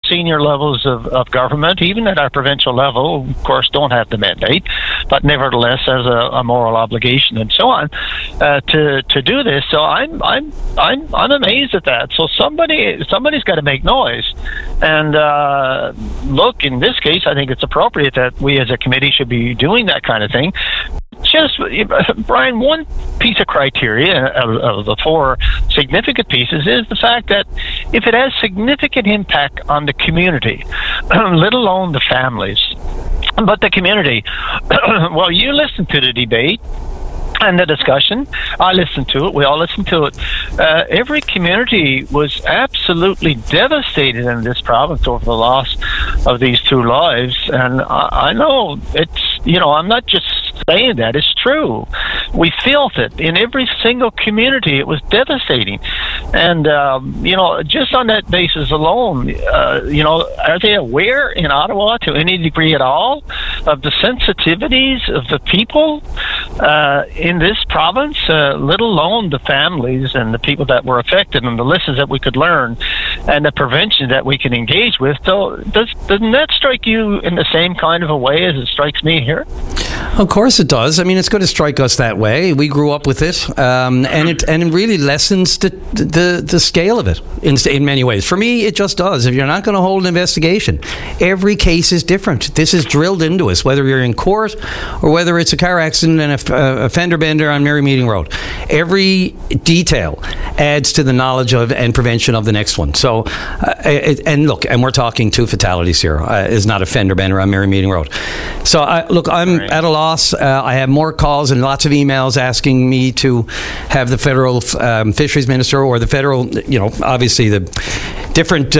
senior levels of government, even at our provincial level, of course, don't have the mandate, but nevertheless has a moral obligation and so on to do this. So I'm amazed at that. So somebody's got to make noise. And look, in this case, I think it's appropriate that we as a committee should be doing that kind of thing. Just, Brian, one piece of criteria of the four significant pieces is the fact that if it has significant impact on the community, let alone the families, but the community, well, you listen to the debate and the discussion. I listened to it. We all listened to it. Every community was absolutely devastated in this province over the loss of these two lives. And I know it's, I'm not just saying that. It's true. We felt it in every single community. It was devastating. And, just on that basis alone, are they aware in Ottawa to any degree at all of the sensitivities of the people in this province, let alone the families and the people that were affected and the lessons that we could learn and the prevention that we can engage with? So doesn't that strike you in the same kind of a way as it strikes me here? Of course it does. I mean, it's going to strike us that way. We grew up with it, and it really lessens the scale of it in many ways. For me, it just does. If you're not going to hold an investigation, every case is different. This is drilled into us, whether you're in court or whether it's a car accident and a fender bender on Mary Meeting Road. Every detail adds to the knowledge of and prevention of the next one. So, and we're talking 2 fatalities here. Is not a fender bender on Mary Meeting Road. So, I'm at a loss. I have more calls and lots of emails asking me to have the federal fisheries minister or the federal, obviously the different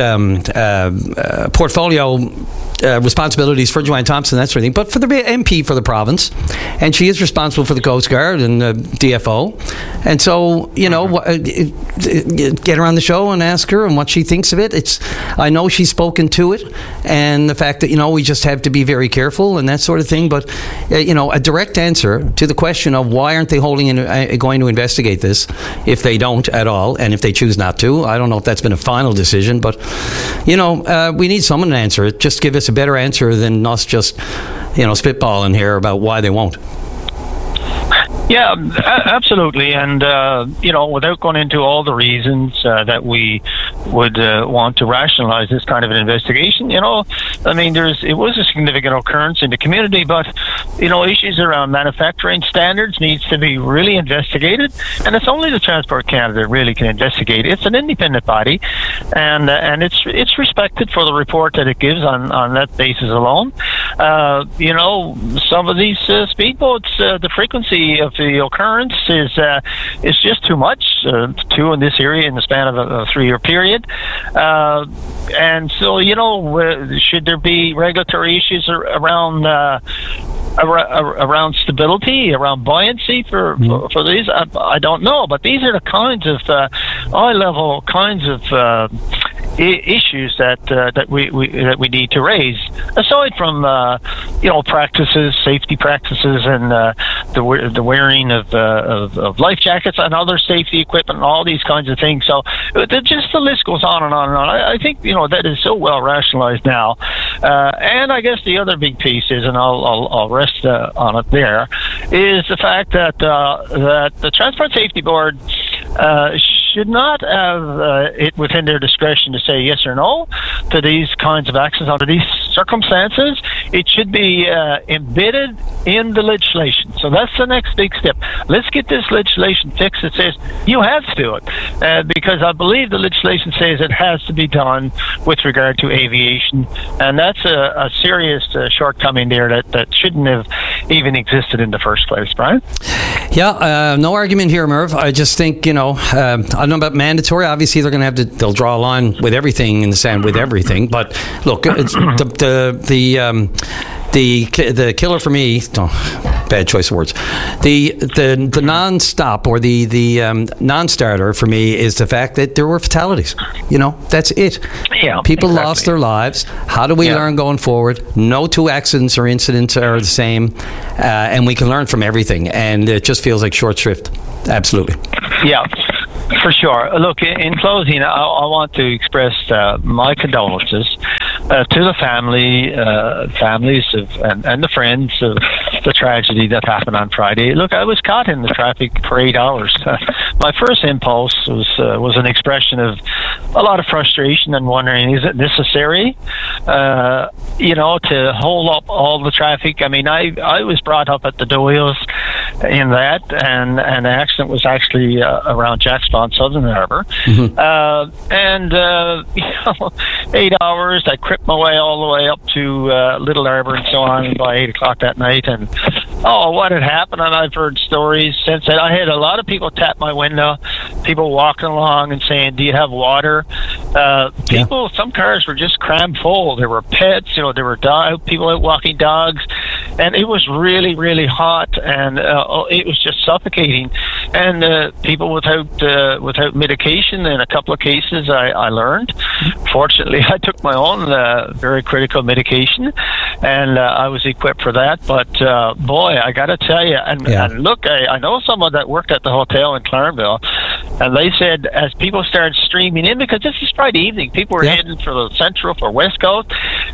portfolio responsibilities for Joanne Thompson, that sort of thing, but for the MP for the province, and she is responsible for the Coast Guard and the DFO, and so get her on the show and ask her and what she thinks of it. I know she's spoken to it, and the fact that we just have to be very careful and that sort of thing. But a direct answer to the question of why aren't they going to investigate this if they don't at all, and if they choose not to. I don't know if that's been a final decision, but we need someone to answer it. Just give us a better answer than us just spitballing here about why they won't. Yeah, absolutely. And, without going into all the reasons that we would want to rationalize this kind of an investigation, it was a significant occurrence in the community, but, issues around manufacturing standards needs to be really investigated. And it's only the Transport Canada that really can investigate. It's an independent body, and it's respected for the report that it gives on that basis alone. Some of these speedboats, the frequency of the occurrence is just too much, 2 in this area in the span of a 3-year period, and so should there be regulatory issues around stability, around buoyancy for these? I don't know, but these are the kinds of high-level kinds of issues that we need to raise, aside from practices, safety practices, and the wearing of life jackets and other safety equipment, and all these kinds of things. So just the list goes on and on and on. I think that is so well rationalized now, and I guess the other big piece is, and I'll rest on it there, is the fact that the Transport Safety Board should not have it within their discretion to say yes or no to these kinds of actions under these circumstances. It should be embedded in the legislation. So that's the next big step. Let's get this legislation fixed that says you have to do it, because I believe the legislation says it has to be done with regard to aviation, and that's a serious shortcoming there that shouldn't have even existed in the first place, Brian. Yeah, no argument here, Merv. I just think, I don't know about mandatory. Obviously, they're going to have to. They'll draw a line with everything in the sand with everything. But look, it's the killer for me. Oh, bad choice of words. The non-stop or the non-starter for me is the fact that there were fatalities. That's it. Yeah, people lost their lives. How do we learn going forward? No 2 accidents or incidents are the same, and we can learn from everything. And it just feels like short shrift. Absolutely. Yeah. For sure. Look, in closing, I want to express my condolences to the families and the friends of the tragedy that happened on Friday. Look, I was caught in the traffic for 8 hours. My first impulse was an expression of a lot of frustration and wondering, is it necessary, to hold up all the traffic? I mean, I was brought up at the Doyles in that, and the accident was actually around Jackspaw and Southern Harbour. 8 hours, I crept my way all the way up to Little Harbour and so on by 8 o'clock that night, and what had happened, and I've heard stories since then. I had a lot of people tap my window, people walking along and saying, do you have water? Some cars were just crammed full. There were pets, there were people out walking dogs, and it was really, really hot, and it was just suffocating. And people without medication, in a couple of cases, I learned. Fortunately, I took my own very critical medication, and I was equipped for that. But boy, I got to tell you, and look, I know someone that worked at the hotel in Clarendale, and they said as people started streaming in, because this is Friday evening, people were heading for the Central, for West Coast,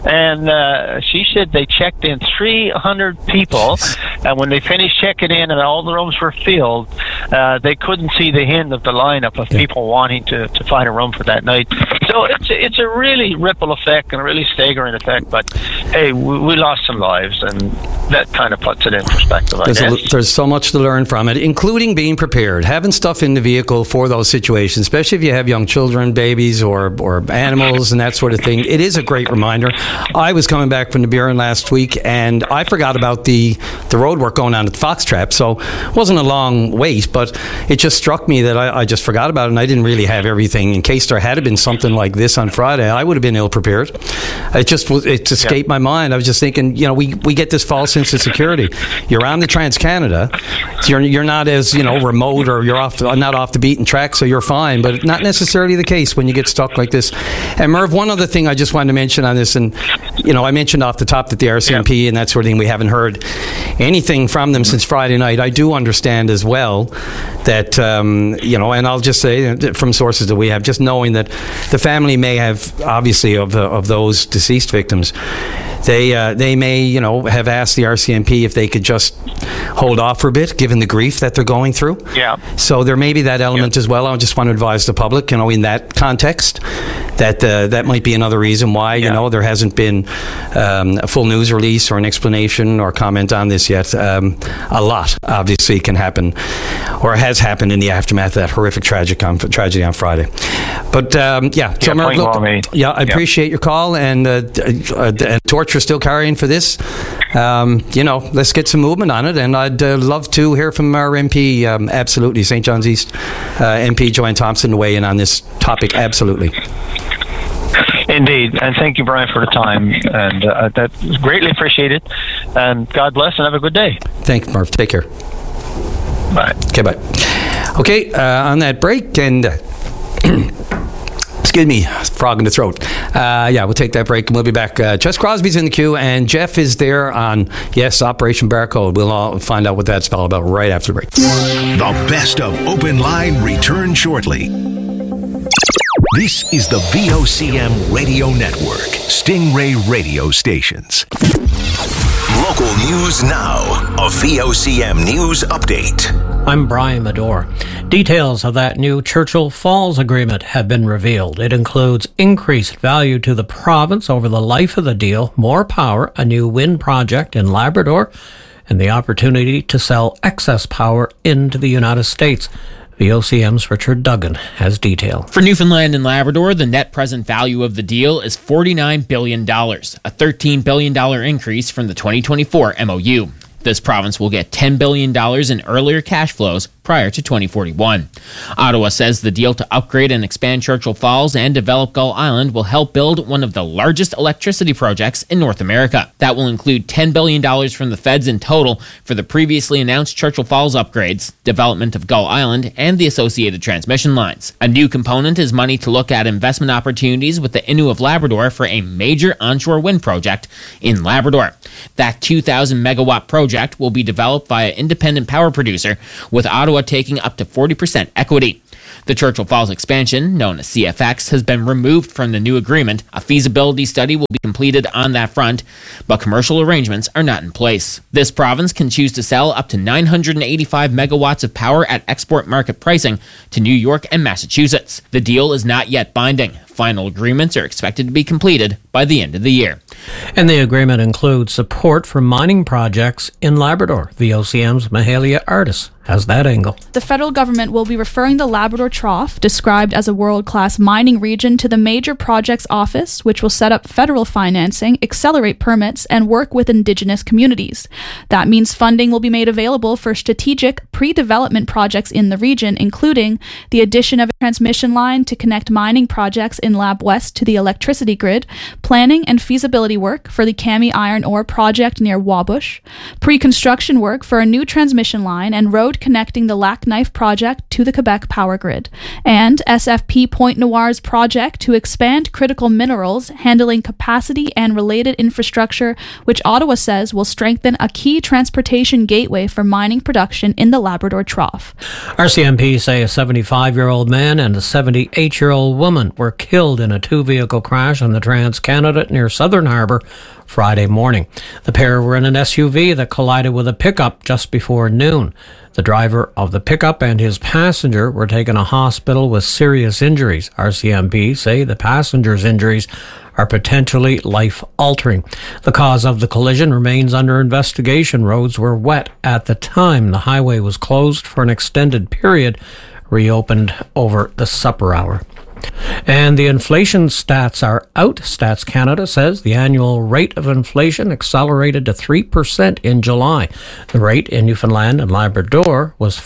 and she said they checked in 300 people, and when they finished checking in and all the rooms were filled, they couldn't see the end of the lineup of people wanting to find a room for that night. So it's a really ripple effect and a really staggering effect. But hey, we lost some lives, and that kind of puts it in perspective. There's so much to learn from it, including being prepared, having stuff in the vehicle for those situations, especially if you have young children, babies, or animals and that sort of thing. It is a great reminder. I was coming back from the Buren last week, and I forgot about the road work going on at Fox Trap, so it wasn't a long wait, but it just struck me that I just forgot about it, and I didn't really have everything. In case there had been something like this on Friday, I would have been ill prepared. It escaped my mind. I was just thinking, we get this false sense of security. You're on the Trans-Canada, you're not as remote, or you're not off the beaten track, so you're fine, but not necessarily the case when you get stuck like this. And Merv, one other thing I just wanted to mention on this, and I mentioned off the top that the RCMP and that sort of thing, we haven't heard anything from them since Friday night. I do understand as well that and I'll just say from sources that we have, just knowing that the family may have, obviously, of those deceased victims, they may have asked the RCMP if they could just hold off for a bit, given the grief that they're going through. So there may be that element as well. I just want to advise the public, in that context, that might be another reason why there hasn't been a full news release or an explanation or comment on this yet. A lot obviously can happen, or has happened in the aftermath of that horrific tragedy on Friday. But so Mark, I appreciate your call, and torch are still carrying for this. Let's get some movement on it, and I'd love to hear from our MP, absolutely, St. John's East MP Joanne Thompson, to weigh in on this topic, absolutely. Indeed, and thank you, Brian, for the time, and that's greatly appreciated, and God bless, and have a good day. Thanks, Marv. Take care. Bye. Okay, bye. Okay, on that break, and excuse me, frog in the throat. We'll take that break, and we'll be back. Jess Crosby's in the queue, and Jeff is there on, Operation Barcode. We'll all find out what that's all about right after the break. The best of Open Line returns shortly. This is the VOCM Radio Network, Stingray radio stations. Local news now, a VOCM news update. I'm Brian Medore. Details of that new Churchill Falls agreement have been revealed. It includes increased value to the province over the life of the deal, more power, a new wind project in Labrador, and the opportunity to sell excess power into the United States. VOCM's Richard Duggan has detail. For Newfoundland and Labrador, the net present value of the deal is $49 billion, a $13 billion increase from the 2024 MOU. This province will get $10 billion in earlier cash flows prior to 2041. Ottawa says the deal to upgrade and expand Churchill Falls and develop Gull Island will help build one of the largest electricity projects in North America. That will include $10 billion from the feds in total for the previously announced Churchill Falls upgrades, development of Gull Island, and the associated transmission lines. A new component is money to look at investment opportunities with the Innu of Labrador for a major onshore wind project in Labrador. That 2,000 megawatt project will be developed by an independent power producer, with Ottawa taking up to 40% equity. The Churchill Falls expansion, known as CFX, has been removed from the new agreement. A feasibility study will be completed on that front, but commercial arrangements are not in place. This province can choose to sell up to 985 megawatts of power at export market pricing to New York and Massachusetts. The deal is not yet binding. Final agreements are expected to be completed by the end of the year. And the agreement includes support for mining projects in Labrador. VOCM's Mahalia Artis has that angle. The federal government will be referring the Labrador Trough, described as a world-class mining region, to the Major Projects Office, which will set up federal financing, accelerate permits, and work with Indigenous communities. That means funding will be made available for strategic pre-development projects in the region, including the addition of a transmission line to connect mining projects in Lab West to the electricity grid, planning and feasibility work for the Kami Iron Ore project near Wabush, pre-construction work for a new transmission line and road connecting the Lac Knife project to the Quebec power grid, and SFP Point Noir's project to expand critical minerals handling capacity and related infrastructure, which Ottawa says will strengthen a key transportation gateway for mining production in the Labrador Trough. RCMP say a 75-year-old man and a 78-year-old woman were killed in a two-vehicle crash on the Trans-Canada near Southern Harbour Friday morning. The pair were in an SUV that collided with a pickup just before noon. The driver of the pickup and his passenger were taken to hospital with serious injuries. RCMP say the passenger's injuries are potentially life-altering. The cause of the collision remains under investigation. Roads were wet at the time. The highway was closed for an extended period, reopened over the supper hour. And the inflation stats are out. Stats Canada says the annual rate of inflation accelerated to 3% in July. The rate in Newfoundland and Labrador was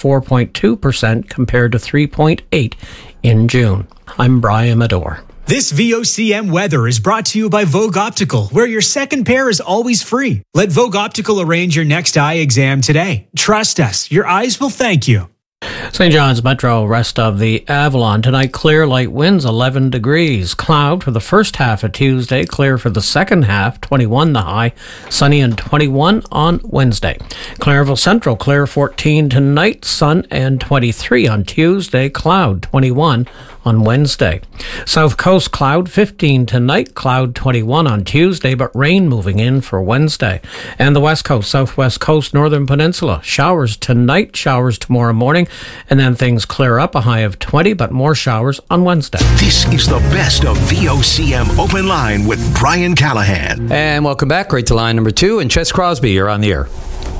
4.2% compared to 3.8% in June. I'm Brian Medor. This VOCM weather is brought to you by Vogue Optical, where your second pair is always free. Let Vogue Optical arrange your next eye exam today. Trust us, your eyes will thank you. St. John's Metro, rest of the Avalon. Tonight, clear, light winds, 11 degrees. Cloud for the first half of Tuesday, clear for the second half, 21 the high, sunny and 21 on Wednesday. Clairville Central, clear 14 tonight, sun and 23 on Tuesday, cloud 21 on Wednesday. South Coast, cloud 15 tonight, cloud 21 on Tuesday, but rain moving in for Wednesday. And the West Coast, Southwest Coast, Northern Peninsula, showers tonight, showers tomorrow morning, and then things clear up, a high of 20, but more showers on Wednesday. This is the best of VOCM Open Line with Brian Callahan. And welcome back. Great to line number 2. And Ches Crosby, you're on the air.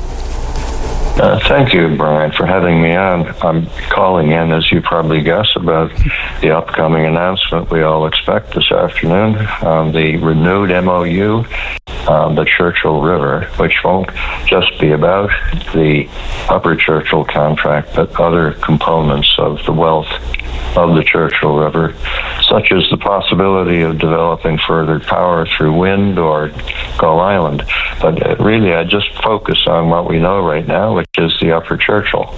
Thank you, Brian, for having me on. I'm calling in, as you probably guess, about the upcoming announcement we all expect this afternoon, the renewed MOU, the Churchill River, which won't just be about the Upper Churchill contract, but other components of the wealth of the Churchill River, such as the possibility of developing further power through wind or Gull Island. But really, I just focus on what we know right now, which is the Upper Churchill.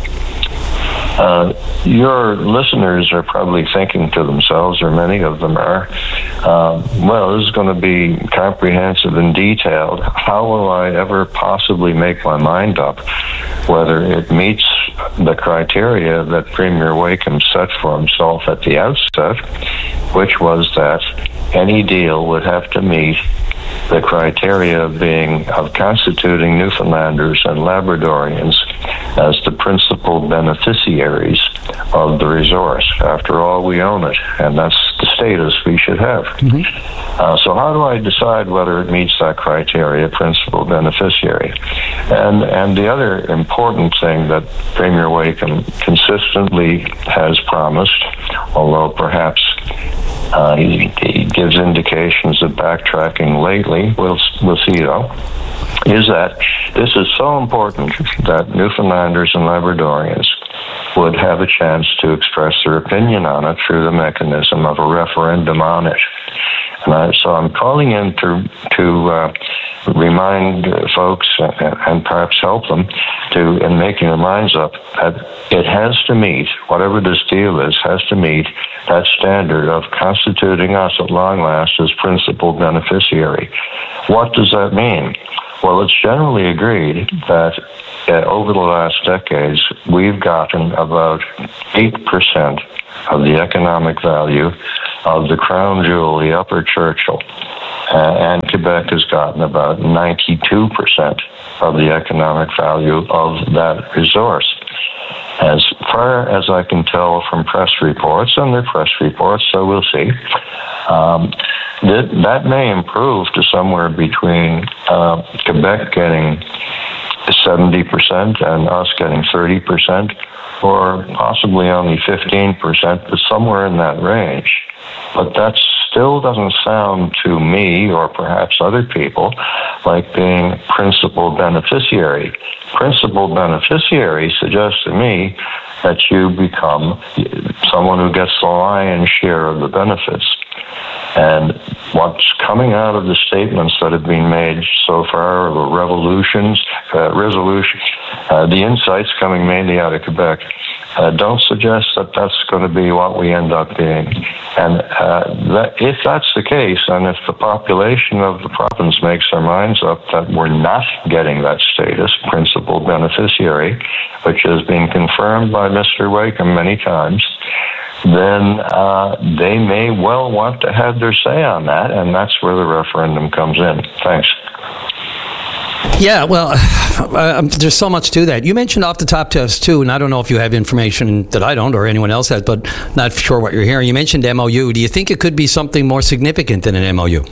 Your listeners are probably thinking to themselves, or many of them are, well, this is going to be comprehensive and detailed. How will I ever possibly make my mind up whether it meets the criteria that Premier Wakeham set for himself at the outset, which was that any deal would have to meet the criteria of constituting Newfoundlanders and Labradorians as the principal beneficiaries of the resource. After all, we own it, and that's the status we should have. So how do I decide whether it meets that criteria, principal beneficiary? And the other important thing that Premier Wakeham consistently has promised, although perhaps he gives indications of backtracking lately, we'll see though, is that this is so important that Newfoundlanders and Labradorians would have a chance to express their opinion on it through the mechanism of a referendum on it. And so I'm calling in to remind folks and perhaps help them in making their minds up that it has to meet, whatever this deal is, has to meet that standard of constituting us at long last as principal beneficiary. What does that mean? Well, it's generally agreed that over the last decades, we've gotten about 8% of the economic value of the crown jewel, the Upper Churchill. And Quebec has gotten about 92% of the economic value of that resource. As far as I can tell from press reports, and they're press reports, so we'll see, that may improve to somewhere between Quebec getting 70% and us getting 30%, or possibly only 15%, but somewhere in that range. But that still doesn't sound to me, or perhaps other people, like being principal beneficiary. Principal beneficiary suggests to me that you become someone who gets the lion's share of the benefits. And what's coming out of the statements that have been made so far, the the insights coming mainly out of Quebec, don't suggest that that's going to be what we end up being. And if that's the case, and if the population of the province makes their minds up that we're not getting that status, principal beneficiary, which has been confirmed by Mr. Wakeham many times, then they may well want to have their say on that, and that's where the referendum comes in. Thanks. Yeah, well, there's so much to that. You mentioned off the top test, too, and I don't know if you have information that I don't or anyone else has, but not sure what you're hearing. You mentioned MOU. Do you think it could be something more significant than an MOU?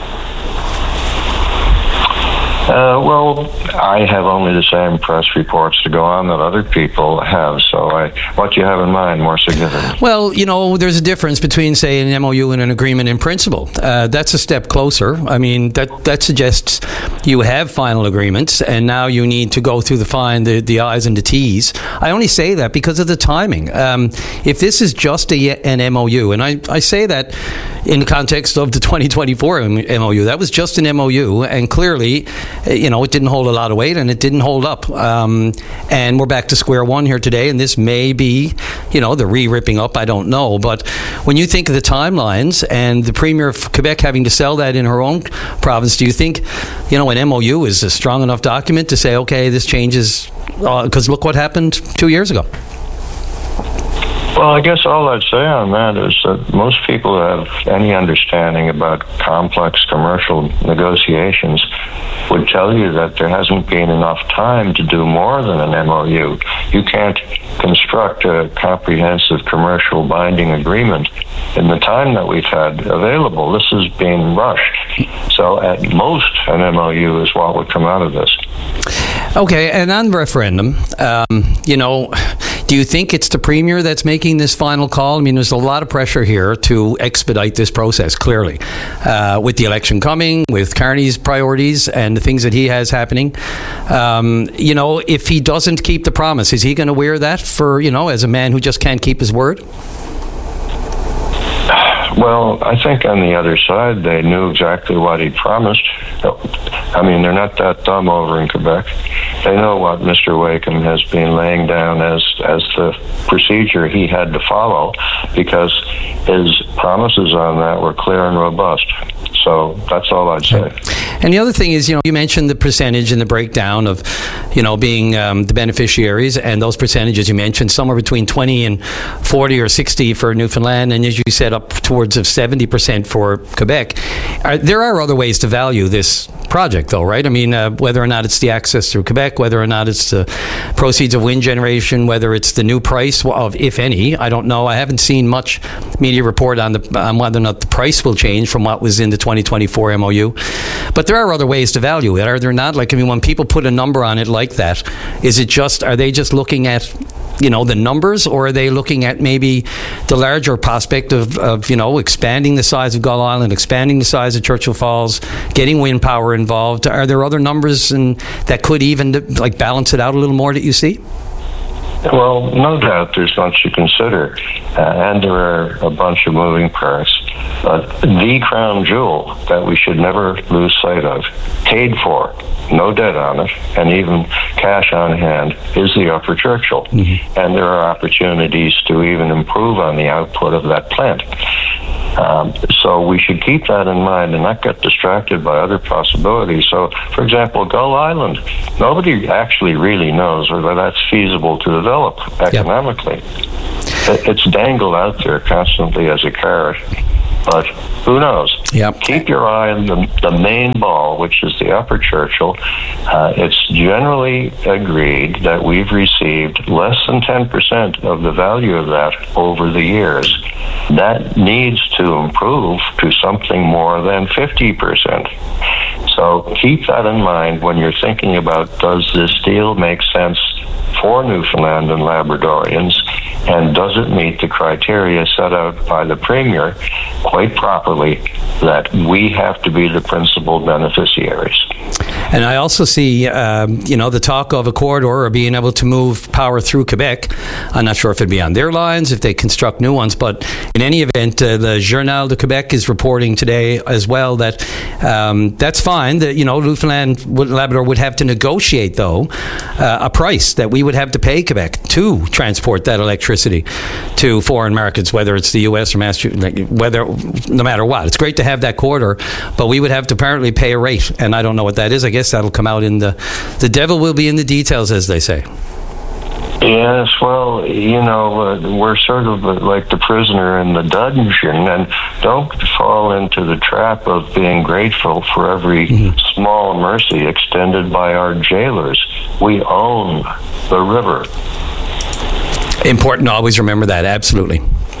Well, I have only the same press reports to go on that other people have, so what do you have in mind more significant? Well, there's a difference between, say, an MOU and an agreement in principle. That's a step closer. I mean, that suggests you have final agreements, and now you need to go through the I's and the T's. I only say that because of the timing. If this is just an MOU, and I say that in the context of the 2024 MOU, that was just an MOU, and clearly, it didn't hold a lot of weight, and it didn't hold up. And we're back to square one here today, and this may be, the re-ripping up, I don't know. But when you think of the timelines and the Premier of Quebec having to sell that in her own province, do you think, an MOU is a strong enough document to say, okay, this changes, because look what happened 2 years ago? Well, I guess all I'd say on that is that most people who have any understanding about complex commercial negotiations would tell you that there hasn't been enough time to do more than an MOU. You can't construct a comprehensive commercial binding agreement in the time that we've had available. This has been rushed. So at most, an MOU is what would come out of this. Okay, and on referendum, do you think it's the Premier that's making this final call? I mean, there's a lot of pressure here to expedite this process, clearly, with the election coming, with Carney's priorities and the things that he has happening. If he doesn't keep the promise, is he going to wear that for, as a man who just can't keep his word? Well, I think on the other side, they knew exactly what he promised. I mean, they're not that dumb over in Quebec. They know what Mr. Wakeham has been laying down as the procedure he had to follow, because his promises on that were clear and robust. So that's all I'd say. And the other thing is, you mentioned the percentage and the breakdown of, being the beneficiaries, and those percentages you mentioned, somewhere between 20 and 40 or 60 for Newfoundland, and as you said, up towards of 70% for Quebec. There are other ways to value this project, though, right? I mean, whether or not it's the access through Quebec, whether or not it's the proceeds of wind generation, whether it's the new price of, if any, I don't know. I haven't seen much media report on whether or not the price will change from what was in the 2024 MOU. But there are other ways to value it, are there not? When people put a number on it like that, are they just looking at, the numbers, or are they looking at maybe the larger prospect of expanding the size of Gull Island, expanding the size of Churchill Falls, getting wind power involved? Are there other numbers that could even balance it out a little more that you see? Well, no doubt there's much to consider, and there are a bunch of moving parts. But the crown jewel that we should never lose sight of, paid for, no debt on it, and even cash on hand, is the Upper Churchill. Mm-hmm. And there are opportunities to even improve on the output of that plant. So we should keep that in mind and not get distracted by other possibilities. So, for example, Gull Island, nobody actually really knows whether that's feasible to develop economically. Yep. It's dangled out there constantly as a carrot. But who knows? Yep. Keep your eye on the main ball, which is the Upper Churchill. It's generally agreed that we've received less than 10% of the value of that over the years. That needs to improve to something more than 50%. So keep that in mind when you're thinking about, does this deal make sense for Newfoundland and Labradorians, and does it meet the criteria set out by the Premier quite properly that we have to be the principal beneficiaries? And I also see, the talk of a corridor or being able to move power through Quebec. I'm not sure if it'd be on their lines, if they construct new ones, but in any event, the Journal de Quebec is reporting today as well that that's fine. That Newfoundland, Labrador would have to negotiate, though, a price that we would have to pay Quebec to transport that electricity to foreign markets, whether it's the U.S. or Massachusetts, no matter what. It's great to have that corridor, but we would have to apparently pay a rate, and I don't know what that is. I guess that'll come out in the devil will be in the details, as they say. Yes, well, we're sort of like the prisoner in the dungeon, and don't fall into the trap of being grateful for every small mercy extended by our jailers. We own the river. Important to always remember that, absolutely.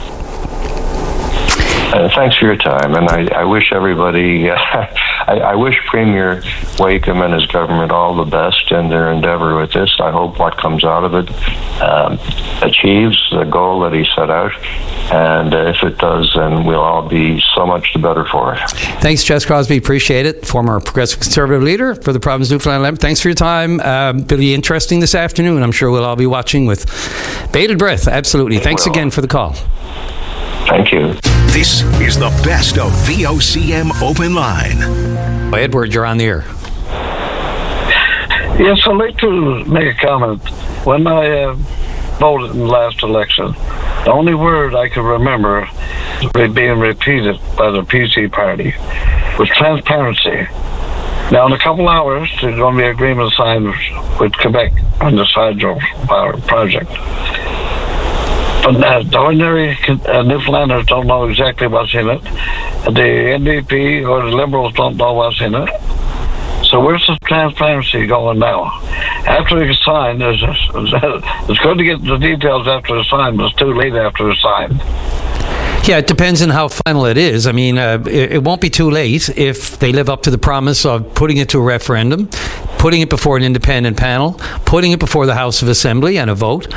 Thanks for your time, and I wish everybody, I wish Premier Wakeham and his government all the best in their endeavor with this. I hope what comes out of it achieves the goal that he set out, and if it does, then we'll all be so much the better for it. Thanks, Jess Crosbie. Appreciate it. Former Progressive Conservative leader for the province of Newfoundland. Thanks for your time. It'll be interesting this afternoon. I'm sure we'll all be watching with bated breath. Absolutely. Thanks again for the call. Thank you. This is the best of VOCM Open Line. Edward, you're on the air. Yes, I'd like to make a comment. When I voted in the last election, the only word I could remember being repeated by the PC party was transparency. Now, in a couple hours, there's going to be an agreement signed with Quebec on this hydro power project. But the ordinary Newfoundlanders don't know exactly what's in it. The NDP or the Liberals don't know what's in it. So where's the transparency going now? After it's signed, it's good to get the details after it's signed, but it's too late after it's signed. Yeah, it depends on how final it is. I mean, it won't be too late if they live up to the promise of putting it to a referendum, putting it before an independent panel, putting it before the House of Assembly and a vote.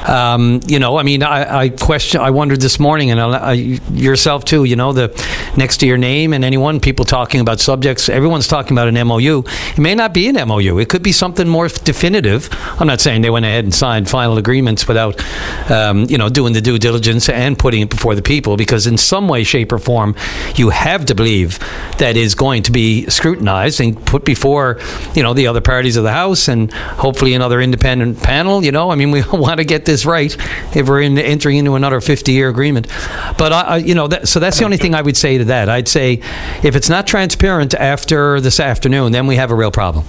I wondered this morning, and yourself too, the next to your name and anyone, people talking about subjects, everyone's talking about an MOU. It may not be an MOU. It could be something more definitive. I'm not saying they went ahead and signed final agreements without, doing the due diligence and putting it before the people, because in some way, shape, or form, you have to believe that is going to be scrutinized and put before, the other parties of the House and hopefully another independent panel. We want to get this right if we're entering into another 50-year agreement. But, so that's the only thing I would say to that. I'd say if it's not transparent after this afternoon, then we have a real problem.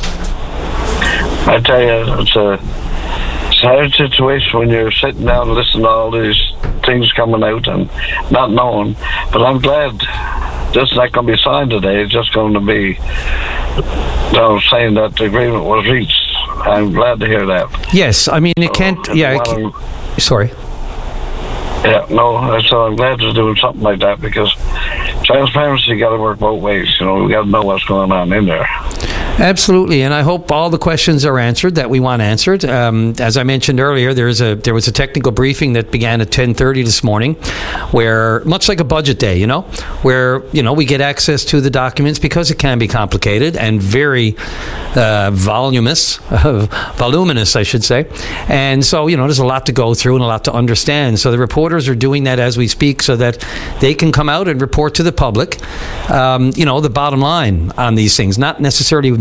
I tell you, it's a hard situation when you're sitting down and listening to all these things coming out and not knowing. But I'm glad this is not going to be signed today. It's just going to be saying that the agreement was reached. I'm glad to hear that. Yes, I mean, it can't... Sorry. Yeah, no, so I'm glad they're doing something like that, because transparency got to work both ways. We got to know what's going on in there. Absolutely, and I hope all the questions are answered that we want answered. As I mentioned earlier, there was a technical briefing that began at 10:30 this morning, where, much like a budget day, where we get access to the documents because it can be complicated and very voluminous, I should say. And so there's a lot to go through and a lot to understand. So the reporters are doing that as we speak, so that they can come out and report to the public, the bottom line on these things, not necessarily the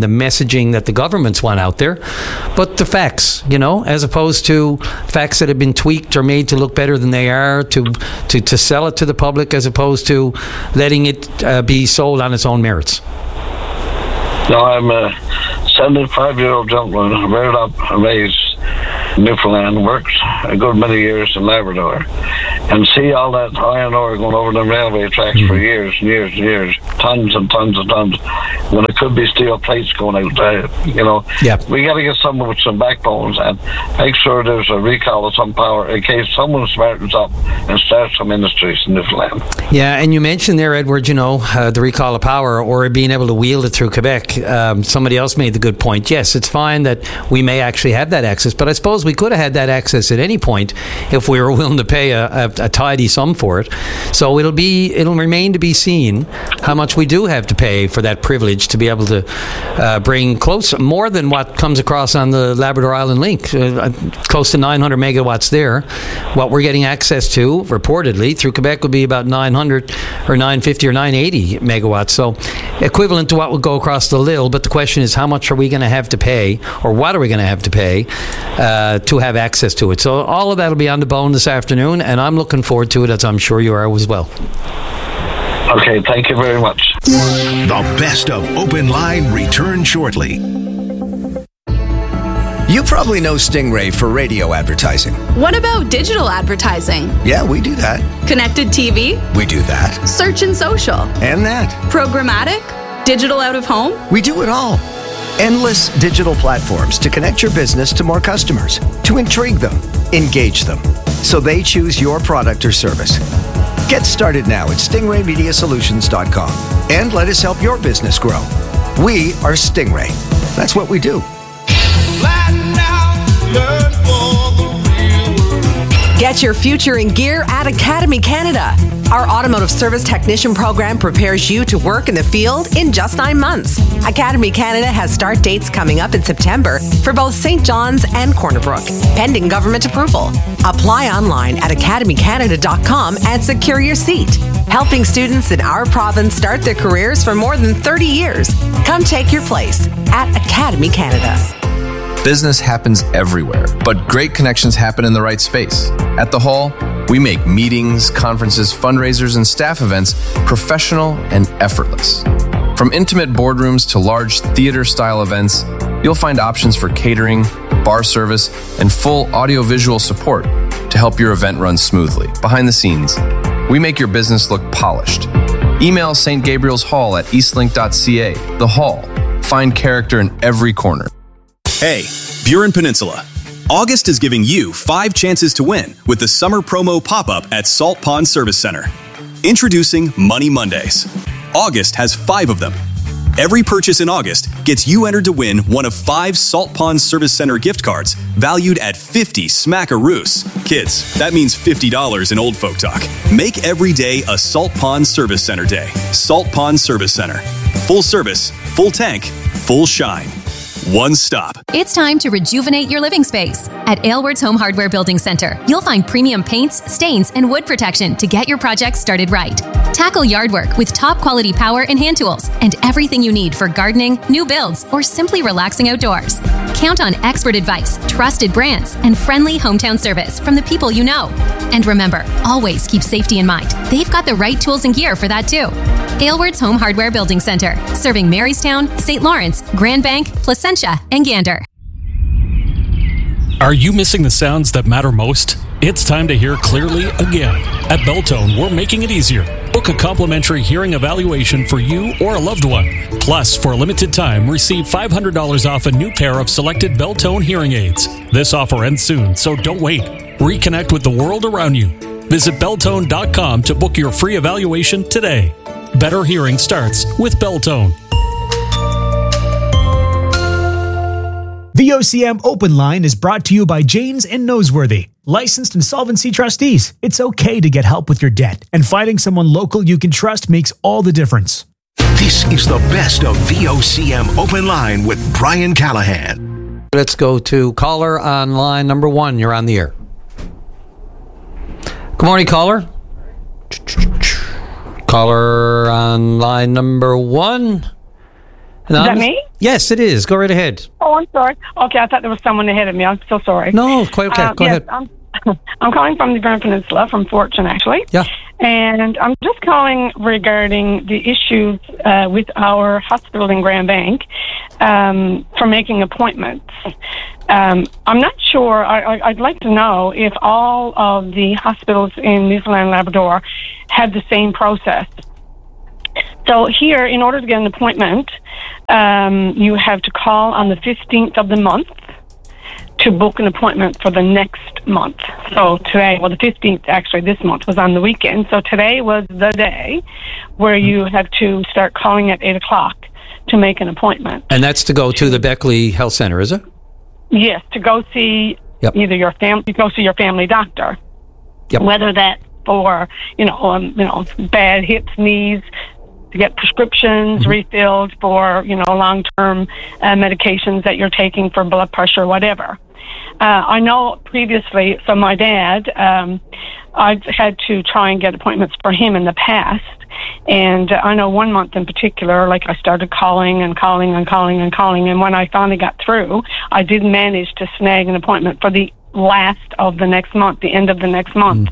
the messaging that the governments want out there, but the facts, as opposed to facts that have been tweaked or made to look better than they are, to sell it to the public as opposed to letting it be sold on its own merits. No, I'm a 75-year-old gentleman, reared up and raised in Newfoundland, worked a good many years in Labrador, and see all that iron ore going over the railway tracks for years and years and years, tons and tons and tons, when it could be steel plates going out. We got to get someone with some backbones and make sure there's a recall of some power in case someone smartens up and starts some industries in Newfoundland. Yeah, and you mentioned there, Edward, the recall of power or being able to wield it through Quebec. Somebody else made the good point. Yes, it's fine that we may actually have that access, but I suppose we could have had that access at any point if we were willing to pay a tidy sum for it. So it'll remain to be seen how much we do have to pay for that privilege to be able to bring more than what comes across on the Labrador Island Link, close to 900 megawatts there. What we're getting access to, reportedly, through Quebec would be about 900 or 950 or 980 megawatts. So equivalent to what would go across the Lille, but the question is how much are we going to have to pay, or what are we going to have to pay to have access to it. So all of that will be on the bone this afternoon, and I'm looking forward to it, as I'm sure you are as well. Okay, thank you very much. The best of Open Line returns shortly. You probably know Stingray for radio advertising. What about digital advertising? Yeah, we do that. Connected TV? We do that. Search and social? And that. Programmatic? Digital out of home? We do it all. Endless digital platforms to connect your business to more customers, to intrigue them, engage them, so they choose your product or service. Get started now at stingraymediasolutions.com and let us help your business grow. We are Stingray. That's what we do. Get your future in gear at Academy Canada. Our automotive service technician program prepares you to work in the field in just 9 months. Academy Canada has start dates coming up in September for both St. John's and Corner Brook, pending government approval. Apply online at academycanada.com and secure your seat. Helping students in our province start their careers for more than 30 years. Come take your place at Academy Canada. Business happens everywhere, but great connections happen in the right space. At the Hall, we make meetings, conferences, fundraisers, and staff events professional and effortless. From intimate boardrooms to large theater-style events, you'll find options for catering, bar service, and full audio-visual support to help your event run smoothly. Behind the scenes, we make your business look polished. Email St. Gabriel's Hall at eastlink.ca. The Hall. Find character in every corner. Hey, Buren Peninsula. August is giving you 5 chances to win with the summer promo pop-up at Salt Pond Service Center. Introducing Money Mondays. August has 5 of them. Every purchase in August gets you entered to win one of 5 Salt Pond Service Center gift cards valued at 50 smackaroos. Kids, that means $50 in old folk talk. Make every day a Salt Pond Service Center day. Salt Pond Service Center. Full service, full tank, full shine. One stop. It's time to rejuvenate your living space. At Aylward's Home Hardware Building Center, you'll find premium paints, stains, and wood protection to get your projects started right. Tackle yard work with top quality power and hand tools and everything you need for gardening, new builds, or simply relaxing outdoors. Count on expert advice, trusted brands, and friendly hometown service from the people you know. And remember, always keep safety in mind. They've got the right tools and gear for that too. Aylward's Home Hardware Building Center, serving Marystown, St. Lawrence, Grand Bank, Placentia, and Gander. Are you missing the sounds that matter most? It's time to hear clearly again. At Belltone, we're making it easier. Book a complimentary hearing evaluation for you or a loved one. Plus, for a limited time, receive $500 off a new pair of selected Belltone hearing aids. This offer ends soon, so don't wait. Reconnect with the world around you. Visit Belltone.com to book your free evaluation today. Better hearing starts with Belltone. VOCM Open Line is brought to you by Janes and Noseworthy, licensed insolvency trustees. It's okay to get help with your debt, and finding someone local you can trust makes all the difference. This is the best of VOCM Open Line with Brian Callahan. Let's go to caller on line number 1. You're on the air. Good morning, caller. Caller on line number 1. Is that me? Yes, it is. Go right ahead. Oh, I'm sorry. Okay, I thought there was someone ahead of me. I'm so sorry. No, quite okay. Go ahead. I'm calling from the Burin Peninsula, from Fortune, actually. Yeah. And I'm just calling regarding the issues with our hospital in Grand Bank for making appointments. I'm not sure. I'd like to know if all of the hospitals in Newfoundland and Labrador have the same process. So here, in order to get an appointment, you have to call on the 15th of the month to book an appointment for the next month. So today, well, the 15th actually this month was on the weekend. So today was the day where you have to start calling at 8 o'clock to make an appointment. And that's to go to the Beckley Health Center, is it? Yes, to go see either your your family doctor. Yep. Whether that's for bad hips, knees, to get prescriptions refilled for long-term medications that you're taking for blood pressure, whatever. I know previously, so my dad, I've had to try and get appointments for him in the past. And I know one month in particular, like I started calling. And when I finally got through, I did manage to snag an appointment for the last of the next month, the end of the next month.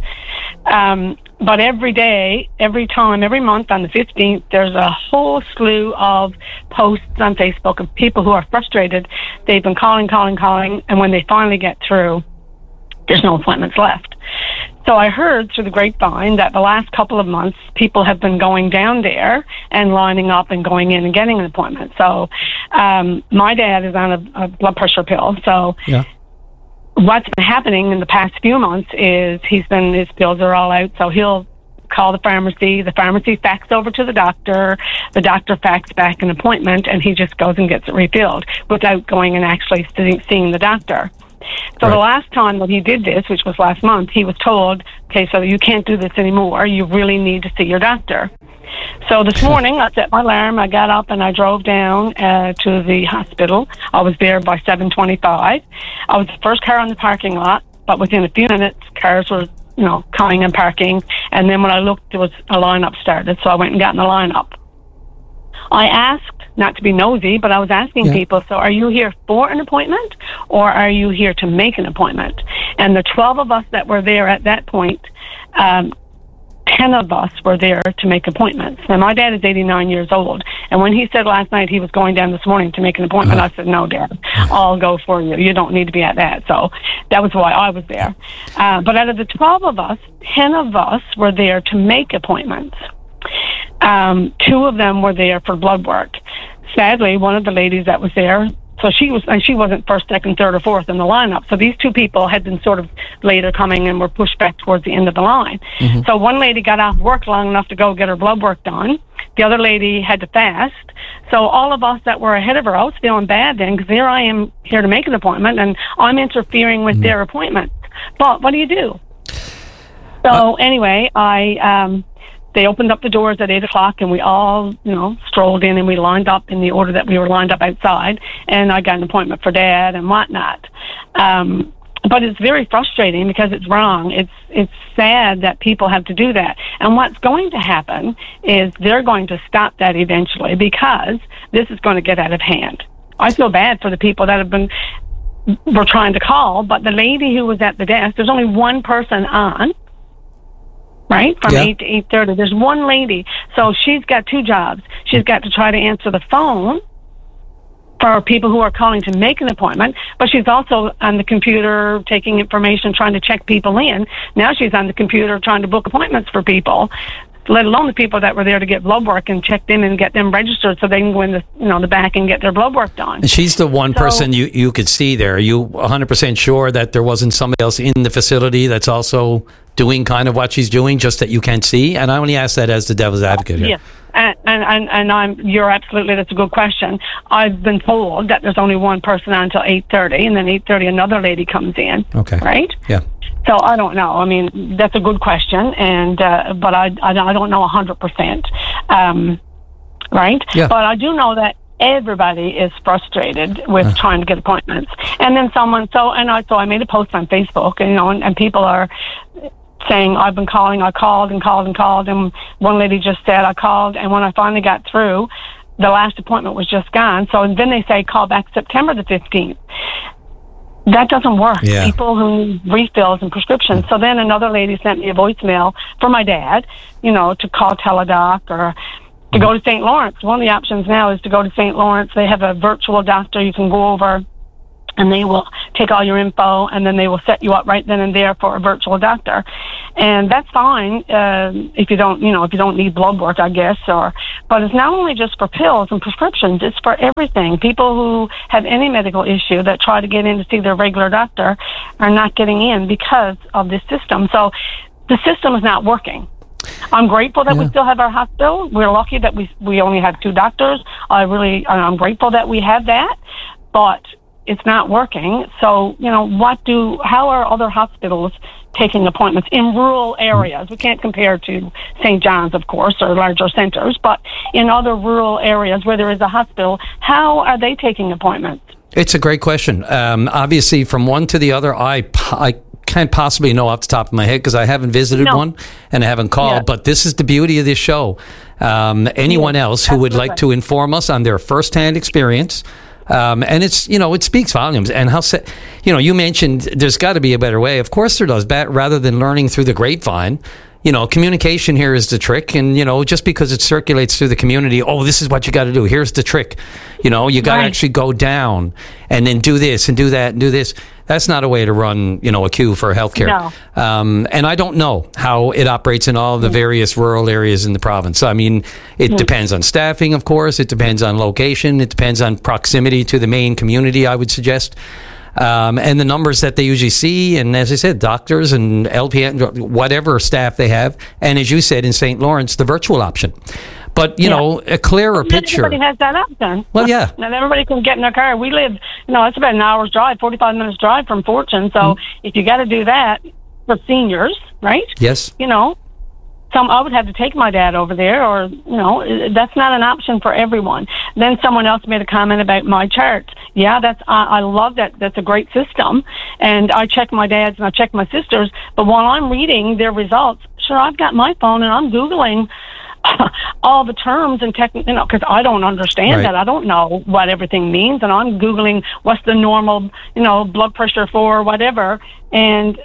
But every day, every month on the 15th, there's a whole slew of posts on Facebook of people who are frustrated. They've been calling, and when they finally get through, there's no appointments left. So I heard through the grapevine that the last couple of months, people have been going down there and lining up and going in and getting an appointment. So my dad is on a blood pressure pill, so... Yeah. What's been happening in the past few months is his pills are all out, so he'll call the pharmacy fax over to the doctor fax back an appointment, and he just goes and gets it refilled without going and actually seeing the doctor. So the last time that he did this, which was last month, he was told, okay, so you can't do this anymore, you really need to see your doctor. So this morning, I set my alarm, I got up and I drove down to the hospital. I was there by 7:25. I was the first car on the parking lot, but within a few minutes, cars were, coming and parking. And then when I looked, there was a lineup started, so I went and got in the lineup. I asked, not to be nosy, but I was asking people, so are you here for an appointment or are you here to make an appointment? And the 12 of us that were there at that point, 10 of us were there to make appointments. Now, my dad is 89 years old, and when he said last night he was going down this morning to make an appointment, I said, no, Dad, I'll go for you. You don't need to be at that. So that was why I was there. But out of the 12 of us, 10 of us were there to make appointments. 2 of them were there for blood work. Sadly, one of the ladies that was there, so she wasn't first, second, third, or fourth in the lineup. So these 2 people had been sort of later coming and were pushed back towards the end of the line. So one lady got off work long enough to go get her blood work done. The other lady had to fast. So all of us that were ahead of her, I was feeling bad then, because here I am here to make an appointment, and I'm interfering with their appointment. But what do you do? So anyway, they opened up the doors at 8 o'clock, and we all, strolled in, and we lined up in the order that we were lined up outside, and I got an appointment for Dad and whatnot. But it's very frustrating because it's wrong. It's sad that people have to do that. And what's going to happen is they're going to stop that eventually, because this is going to get out of hand. I feel bad for the people that were trying to call, but the lady who was at the desk, there's only one person on, right? From 8 to 8:30. There's one lady. So she's got 2 jobs. She's got to try to answer the phone for people who are calling to make an appointment, but she's also on the computer taking information, trying to check people in. Now she's on the computer trying to book appointments for people, let alone the people that were there to get blood work and check them and get them registered so they can go in the back and get their blood work done. And she's the one person you could see there. Are you 100% sure that there wasn't somebody else in the facility that's also doing kind of what she's doing, just that you can't see? And I only ask that as the devil's advocate here. Yes. And you're absolutely, that's a good question. I've been told that there's only one person on until 8:30, and then 8:30 another lady comes in. Okay. Right? Yeah. So I don't know. I mean, that's a good question, and but I don't know 100%. Right? Yeah. But I do know that everybody is frustrated with trying to get appointments. And then so I made a post on Facebook, and people are saying, I've been calling, I called, and one lady just said, I called, and when I finally got through, the last appointment was just gone. So then they say call back September the 15th. That doesn't work. Yeah. People who need refills and prescriptions. So then another lady sent me a voicemail for my dad, to call Teladoc or to go to St. Lawrence. One of the options now is to go to St. Lawrence. They have a virtual doctor you can go over, and they will take all your info, and then they will set you up right then and there for a virtual doctor. And that's fine if you don't need blood work, I guess. But it's not only just for pills and prescriptions; it's for everything. People who have any medical issue that try to get in to see their regular doctor are not getting in because of this system. So the system is not working. I'm grateful that we still have our hospital. We're lucky that we only have 2 doctors. I'm grateful that we have that, but it's not working. So, how are other hospitals taking appointments in rural areas? We can't compare to St. John's, of course, or larger centers, but in other rural areas where there is a hospital, how are they taking appointments? It's a great question. Obviously, from one to the other, I can't possibly know off the top of my head because I haven't visited one and I haven't called. Yeah. But this is the beauty of this show. Anyone else who would like to inform us on their firsthand experience, and it's, it speaks volumes. And how, you mentioned there's got to be a better way. Of course there does. Rather than learning through the grapevine, communication here is the trick. And, just because it circulates through the community, this is what you got to do. Here's the trick. You got to actually go down and then do this and do that and do this. That's not a way to run, a queue for healthcare. No. And I don't know how it operates in all the various rural areas in the province. I mean, it depends on staffing, of course. It depends on location. It depends on proximity to the main community, I would suggest. And the numbers that they usually see. And as I said, doctors and LPN, whatever staff they have. And as you said, in St. Lawrence, the virtual option. But, a clearer picture. Not everybody has that option. Well, yeah. Not everybody can get in their car. We live, it's about an hour's drive, 45 minutes drive from Fortune. So if you got to do that for seniors, right? Yes. I would have to take my dad over there, or, that's not an option for everyone. Then someone else made a comment about my charts. Yeah, I love that. That's a great system. And I check my dad's and I check my sister's. But while I'm reading their results, sure, I've got my phone and I'm Googling all the terms and because I don't understand that. I don't know what everything means, and I'm Googling what's the normal, blood pressure for whatever, and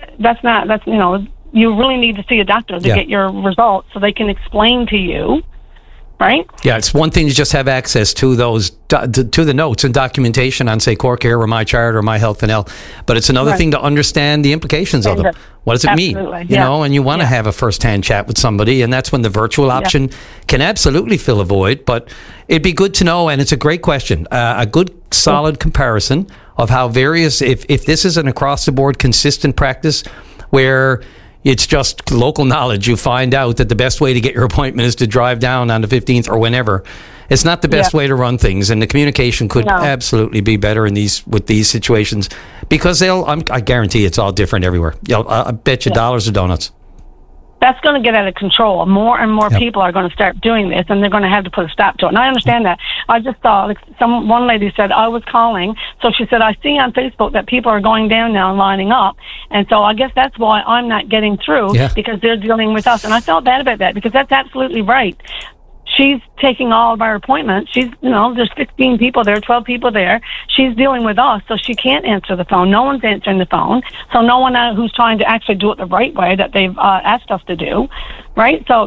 you really need to see a doctor to get your results so they can explain to you, right? Yeah, it's one thing to just have access to those, to the notes and documentation on, say, CoreCare or MyChart or MyHealthNL, but it's another thing to understand the implications of them. What does it mean? And you want to have a first-hand chat with somebody, and that's when the virtual option can absolutely fill a void, but it'd be good to know, and it's a great question, a good, solid comparison of how various, if this is an across-the-board consistent practice where it's just local knowledge. You find out that the best way to get your appointment is to drive down on the 15th or whenever. It's not the best way to run things, and the communication could absolutely be better with these situations because I guarantee it's all different everywhere. I bet you dollars or donuts. That's going to get out of control. More and more people are going to start doing this, and they're going to have to put a stop to it. And I understand that. I just saw one lady said, I was calling. So she said, I see on Facebook that people are going down now and lining up. And so I guess that's why I'm not getting through because they're dealing with us. And I felt bad about that because that's absolutely right. She's taking all of our appointments. There's 15 people there, 12 people there. She's dealing with us, so she can't answer the phone. No one's answering the phone. So no one who's trying to actually do it the right way that they've asked us to do, right? So,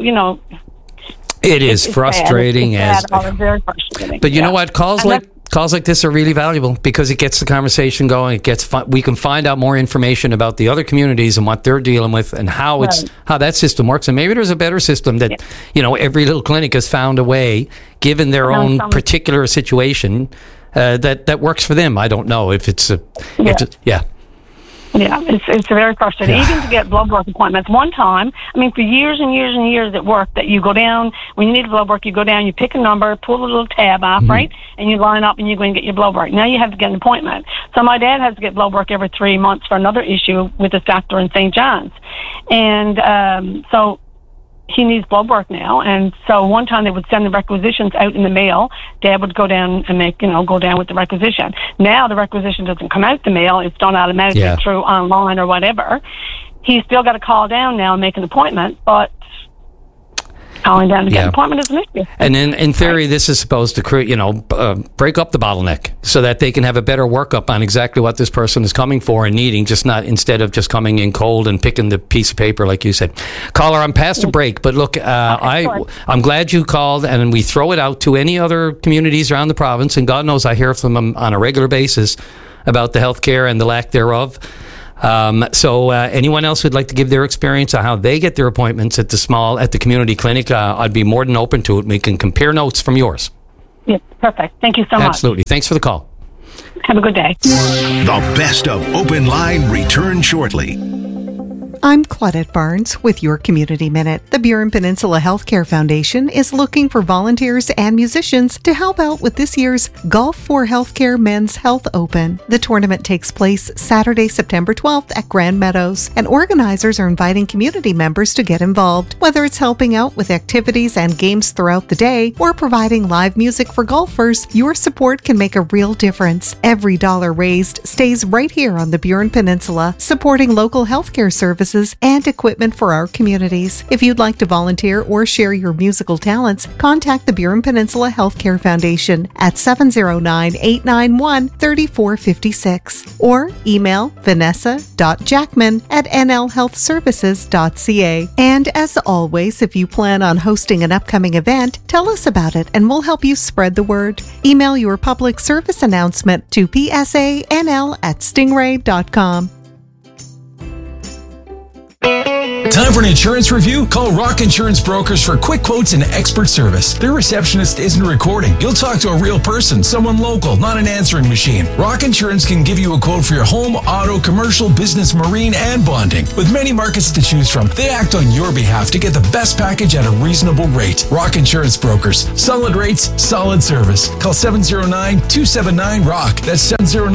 it is frustrating. Very frustrating. But you know what? Calls like this are really valuable because it gets the conversation going. We can find out more information about the other communities and what they're dealing with and how that system works. And maybe there's a better system that every little clinic has found a way, given their own particular situation, that works for them. I don't know if it's Yeah, it's very frustrating. Even to get blood work appointments. One time, for years and years and years it worked that you go down, when you need blood work, you go down, you pick a number, pull a little tab off, right? And you line up and you go and get your blood work. Now you have to get an appointment. So my dad has to get blood work every 3 months for another issue with his doctor in St. John's. And so he needs blood work now. And so one time they would send the requisitions out in the mail. Dad would go down and go down with the requisition. Now the requisition doesn't come out the mail. It's done automatically through online or whatever. He's still got to call down now and make an appointment, but calling down to get an appointment is an issue. And in theory, this is supposed to create, break up the bottleneck so that they can have a better workup on exactly what this person is coming for and needing, just not instead of just coming in cold and picking the piece of paper like you said. Caller, I'm past a break, but look, I'm glad you called, and we throw it out to any other communities around the province, and God knows I hear from them on a regular basis about the healthcare and the lack thereof. So anyone else who'd like to give their experience on how they get their appointments at the community clinic, I'd be more than open to it. We can compare notes from yours. Yes, perfect. Thank you so much. Absolutely. Thanks for the call. Have a good day. The best of Open Line returns shortly. I'm Claudette Barnes with your Community Minute. The Burin Peninsula Healthcare Foundation is looking for volunteers and musicians to help out with this year's Golf for Healthcare Men's Health Open. The tournament takes place Saturday, September 12th at Grand Meadows, and organizers are inviting community members to get involved, whether it's helping out with activities and games throughout the day or providing live music for golfers. Your support can make a real difference. Every dollar raised stays right here on the Burin Peninsula, supporting local healthcare services and equipment for our communities. If you'd like to volunteer or share your musical talents, contact the Burin Peninsula Healthcare Foundation at 709-891-3456 or email vanessa.jackman@nlhealthservices.ca. And as always, if you plan on hosting an upcoming event, tell us about it and we'll help you spread the word. Email your public service announcement to psanl@stingray.com. Time for an insurance review? Call Rock Insurance Brokers for quick quotes and expert service. Their receptionist isn't recording. You'll talk to a real person, someone local, not an answering machine. Rock Insurance can give you a quote for your home, auto, commercial, business, marine, and bonding. With many markets to choose from, they act on your behalf to get the best package at a reasonable rate. Rock Insurance Brokers. Solid rates, solid service. Call 709-279-ROCK. That's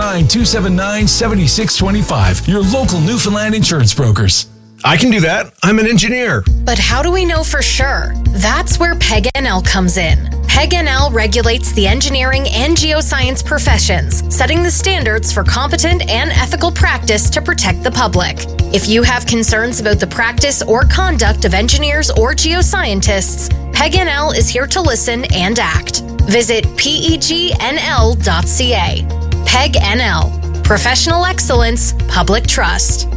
709-279-7625. Your local Newfoundland insurance brokers. I can do that. I'm an engineer. But how do we know for sure? That's where PEG-NL comes in. PEG-NL regulates the engineering and geoscience professions, setting the standards for competent and ethical practice to protect the public. If you have concerns about the practice or conduct of engineers or geoscientists, PEG-NL is here to listen and act. Visit pegnl.ca. PEG-NL. Professional excellence, public trust.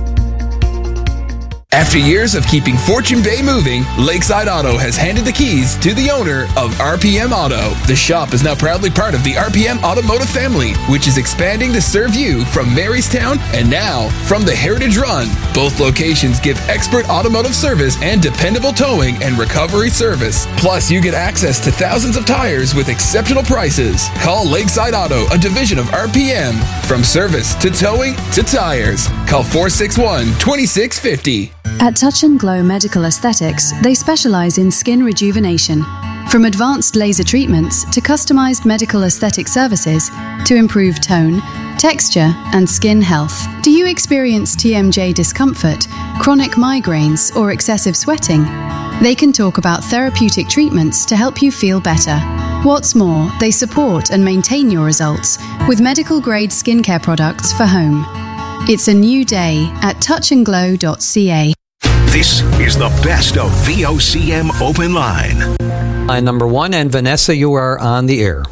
After years of keeping Fortune Bay moving, Lakeside Auto has handed the keys to the owner of RPM Auto. The shop is now proudly part of the RPM Automotive family, which is expanding to serve you from Marystown and now from the Heritage Run. Both locations give expert automotive service and dependable towing and recovery service. Plus, you get access to thousands of tires with exceptional prices. Call Lakeside Auto, a division of RPM. From service to towing to tires. Call 461-2650. At Touch and Glow Medical Aesthetics, they specialize in skin rejuvenation. From advanced laser treatments to customized medical aesthetic services to improve tone, texture, and skin health. Do you experience TMJ discomfort, chronic migraines, or excessive sweating? They can talk about therapeutic treatments to help you feel better. What's more, they support and maintain your results with medical-grade skincare products for home. It's a new day at touchandglow.ca. This is the best of VOCM Open Line. Line number one, and Vanessa, you are on the air.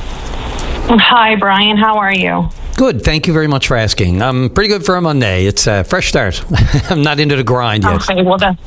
Hi, Brian. How are you? Good. Thank you very much for asking. I'm pretty good for a Monday. It's a fresh start. I'm not into the grind yet. Okay, well, that's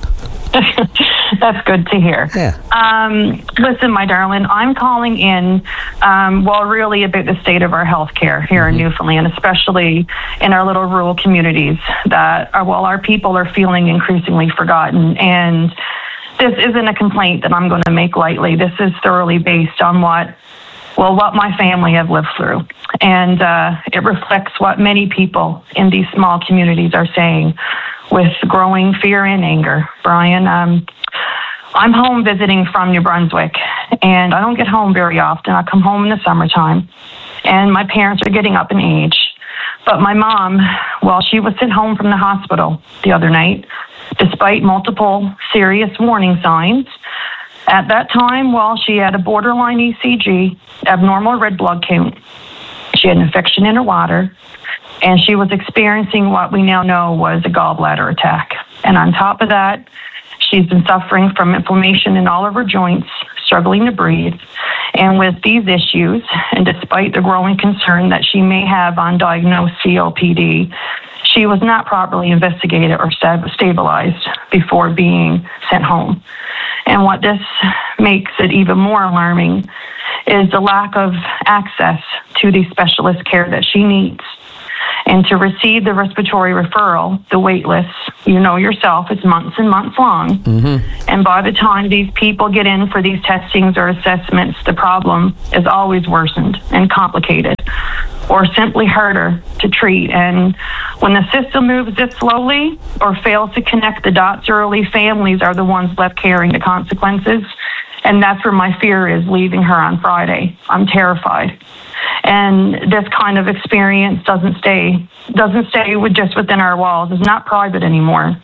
good to hear. Yeah. Listen, my darling, I'm calling in, really about the state of our healthcare here in Newfoundland, especially in our little rural communities that our people are feeling increasingly forgotten. And this isn't a complaint that I'm going to make lightly. This is thoroughly based on what my family have lived through. And it reflects what many people in these small communities are saying with growing fear and anger. Brian, I'm home visiting from New Brunswick, and I don't get home very often. I come home in the summertime, and my parents are getting up in age. But my mom, she was sent home from the hospital the other night, despite multiple serious warning signs. At that time, she had a borderline ECG, abnormal red blood count. She had an infection in her water, and she was experiencing what we now know was a gallbladder attack. And on top of that, She's been suffering from inflammation in all of her joints, struggling to breathe. And with these issues, and despite the growing concern that she may have undiagnosed COPD, she was not properly investigated or stabilized before being sent home. And what this makes it even more alarming is the lack of access to the specialist care that she needs. And to receive the respiratory referral, the wait list, you know yourself, it's months and months long. Mm-hmm. And by the time these people get in for these testings or assessments, the problem is always worsened and complicated, or simply harder to treat. And when the system moves this slowly or fails to connect the dots early, families are the ones left carrying the consequences. And that's where my fear is, leaving her on Friday. I'm terrified. And this kind of experience doesn't stay just within our walls. It's not private anymore.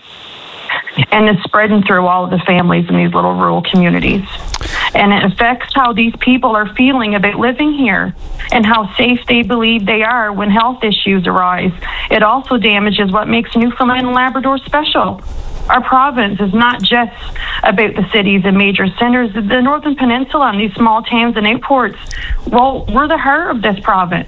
And it's spreading through all of the families in these little rural communities. And it affects how these people are feeling about living here and how safe they believe they are when health issues arise. It also damages what makes Newfoundland and Labrador special. Our province is not just about the cities and major centers. The Northern Peninsula and these small towns and airports, well, we're the heart of this province.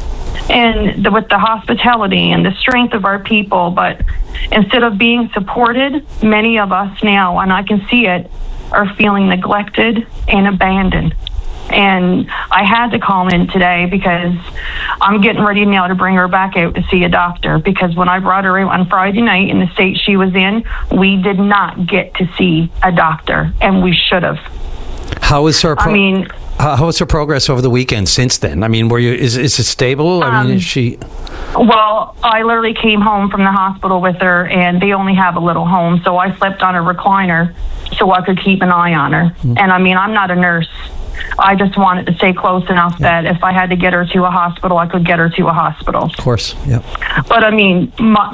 And with the hospitality and the strength of our people, but instead of being supported, many of us now, and I can see it, are feeling neglected and abandoned. And I had to call in today because I'm getting ready now to bring her back out to see a doctor, because when I brought her out on Friday night in the state she was in, we did not get to see a doctor, and we should have. How is her how is her progress over the weekend since then? I mean, is it stable? I mean, is she... Well, I literally came home from the hospital with her, and they only have a little home, so I slept on a recliner so I could keep an eye on her. Mm-hmm. And I mean, I'm not a nurse. I just wanted to stay close enough that if I had to get her to a hospital, I could get her to a hospital. Of course, yeah. But I mean,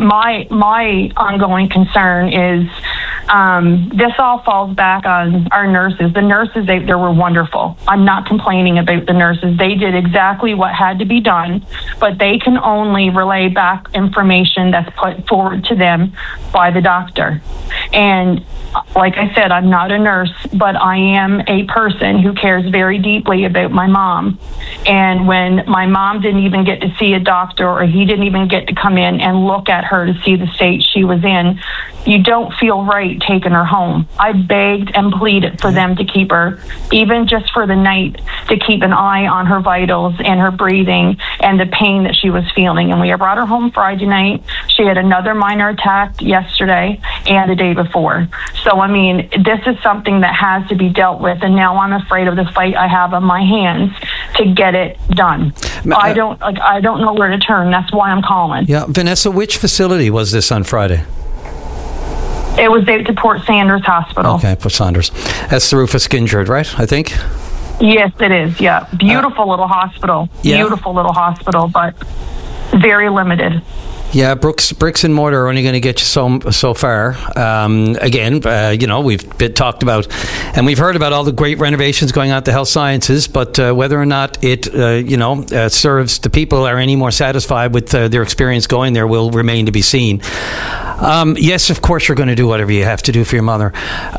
my ongoing concern is this all falls back on our nurses. The nurses out there were wonderful. I'm not complaining about the nurses. They did exactly what had to be done, but they can only relay back information that's put forward to them by the doctor. And like I said, I'm not a nurse, but I am a person who cares very deeply about my mom. And when my mom didn't even get to see a doctor, or he didn't even get to come in and look at her to see the state she was in, you don't feel right taking her home. I begged and pleaded for them to keep her, even just for the night, to keep an eye on her vitals and her breathing and the pain that she was feeling. And we brought her home Friday night. She had another minor attack yesterday and the day before. So, I mean, this is something that has to be dealt with, and now I'm afraid of the fight I have on my hands to get it done. I don't know where to turn. That's why I'm calling. Yeah, Vanessa, which facility was this on Friday? It was out to Port Sanders Hospital. Okay, Port Sanders. That's the Rufus Gingered, right? I think. Yes, it is. Yeah, beautiful little hospital. Yeah. Beautiful little hospital, but very limited. Yeah, bricks and mortar are only going to get you so far. Again, we've talked about, and we've heard about all the great renovations going on at the health sciences, but whether or not it, serves the people are any more satisfied with their experience going there will remain to be seen. Yes, of course, you're going to do whatever you have to do for your mother.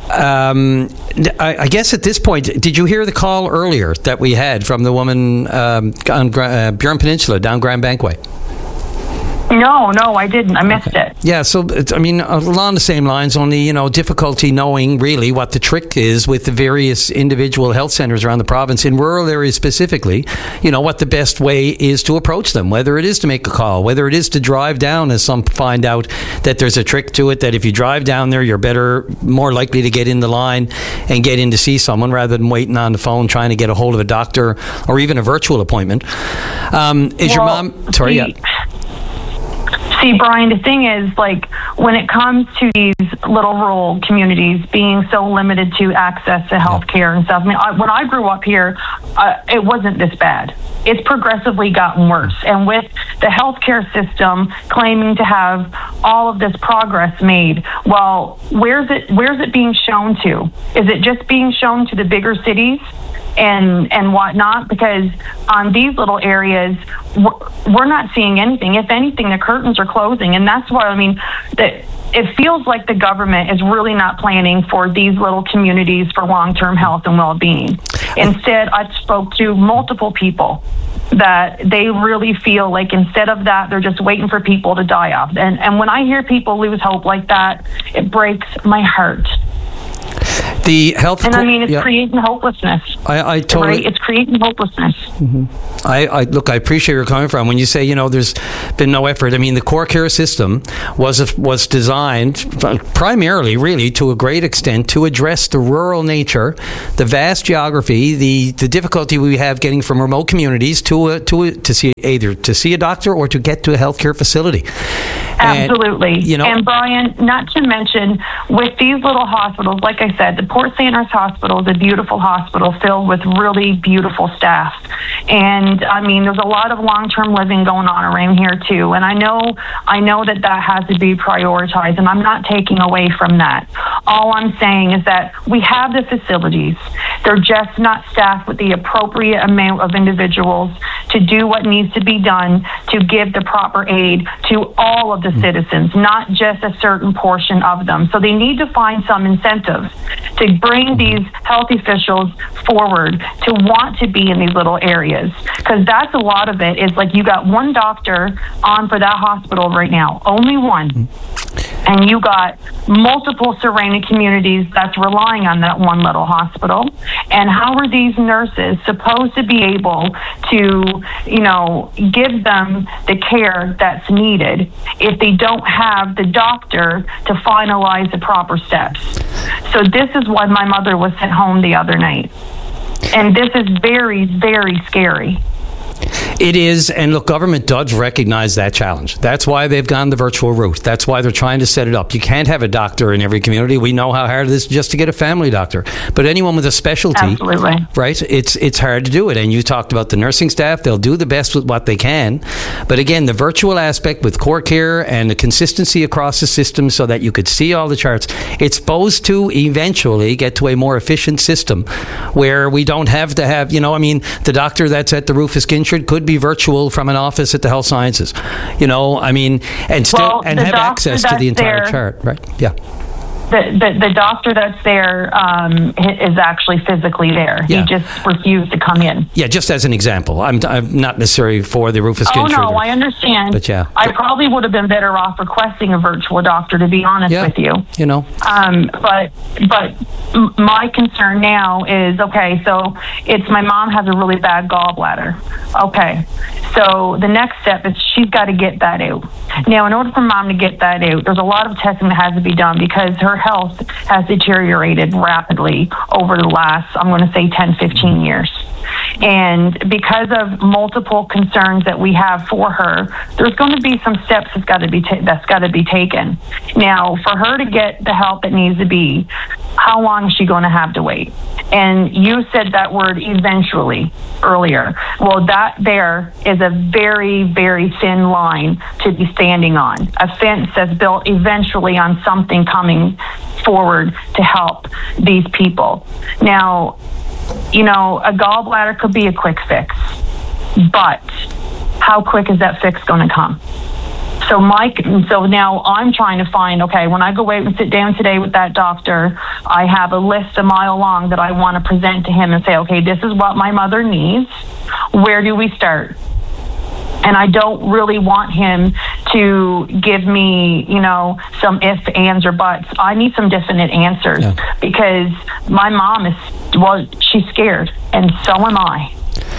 I guess at this point, did you hear the call earlier that we had from the woman on Burin Peninsula down Grand Bankway? No, I didn't. I missed it. Yeah, so, along the same lines, only, difficulty knowing really what the trick is with the various individual health centers around the province, in rural areas specifically, what the best way is to approach them, whether it is to make a call, whether it is to drive down, as some find out that there's a trick to it, that if you drive down there, you're more likely to get in the line and get in to see someone rather than waiting on the phone trying to get a hold of a doctor or even a virtual appointment. Your mom... Sorry, yeah. See, Brian, the thing is, when it comes to these little rural communities being so limited to access to health care and stuff, when I grew up here, it wasn't this bad. It's progressively gotten worse. And with the healthcare system claiming to have all of this progress made, well, where's it being shown to? Is it just being shown to the bigger cities and whatnot? Because on these little areas, we're not seeing anything. If anything, the curtains are closing. And that's why, it feels like the government is really not planning for these little communities for long-term health and well-being. Instead, I spoke to multiple people that they really feel like instead of that, they're just waiting for people to die off. And when I hear people lose hope like that, it breaks my heart. The health, and I mean, it's creating hopelessness. I totally. Right? It's creating hopelessness. Mm-hmm. I appreciate where you're coming from when you say, there's been no effort. I mean, the core care system was designed primarily, really, to a great extent, to address the rural nature, the vast geography, the difficulty we have getting from remote communities to see a doctor or to get to a healthcare facility. Absolutely. And Brian, not to mention, with these little hospitals, like I said, the Port Sanders Hospital is a beautiful hospital filled with really beautiful staff. And I mean, there's a lot of long-term living going on around here too. And I know that has to be prioritized, and I'm not taking away from that. All I'm saying is that we have the facilities. They're just not staffed with the appropriate amount of individuals to do what needs to be done to give the proper aid to all of the citizens, not just a certain portion of them. So they need to find some incentives to bring these health officials forward to want to be in these little areas, because that's a lot of it. Is like you got one doctor on for that hospital right now, only one. And you got multiple surrounding communities that's relying on that one little hospital. And how are these nurses supposed to be able to, give them the care that's needed if they don't have the doctor to finalize the proper steps? So this is why my mother was sent home the other night. And this is very, very scary. It is, and look, government does recognize that challenge. That's why they've gone the virtual route. That's why they're trying to set it up. You can't have a doctor in every community. We know how hard it is just to get a family doctor. But anyone with a specialty, absolutely, right? It's hard to do it. And you talked about the nursing staff. They'll do the best with what they can. But again, the virtual aspect with core care and the consistency across the system so that you could see all the charts, it's supposed to eventually get to a more efficient system where we don't have to have, the doctor that's at the Rufus Ginchard could be virtual from an office at the Health Sciences, and still have access to the entire chart, right? Yeah. The doctor that's there is actually physically there. Yeah. He just refused to come in. Yeah, just as an example. I'm not necessarily for the Rufus Ginchard. Oh, no, I understand. But yeah. I probably would have been better off requesting a virtual doctor, to be honest with you. But my concern now is, okay, so it's my mom has a really bad gallbladder. Okay, so the next step is she's got to get that out. Now, in order for mom to get that out, there's a lot of testing that has to be done because her health has deteriorated rapidly over the last, I'm going to say 10, 15 years. And because of multiple concerns that we have for her, there's going to be some steps that's got to be taken. Now, for her to get the help that needs to be, how long is she going to have to wait? And you said that word eventually earlier. Well, that there is a very, very thin line to be standing on. A fence that's built eventually on something coming forward to help these people. Now, a gallbladder could be a quick fix, but how quick is that fix going to come? So now I'm trying to find, okay, when I go out and sit down today with that doctor, I have a list a mile long that I want to present to him and say, okay, this is what my mother needs. Where do we start? And I don't really want him to give me, some ifs, ands, or buts. I need some definite answers because my mom she's scared, and so am I.